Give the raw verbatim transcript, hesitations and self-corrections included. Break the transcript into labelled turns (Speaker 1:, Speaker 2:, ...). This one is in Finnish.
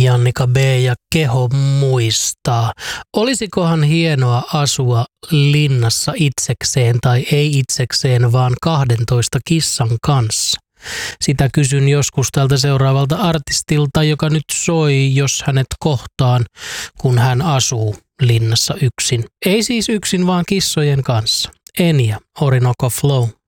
Speaker 1: Jannika B. ja Keho muistaa. Olisikohan hienoa asua linnassa itsekseen tai ei itsekseen, vaan kahdentoista kissan kanssa? Sitä kysyn joskus tältä seuraavalta artistilta, joka nyt soi, jos hänet kohtaan, kun hän asuu linnassa yksin. Ei siis yksin, vaan kissojen kanssa. Enya, Orinoco Flow.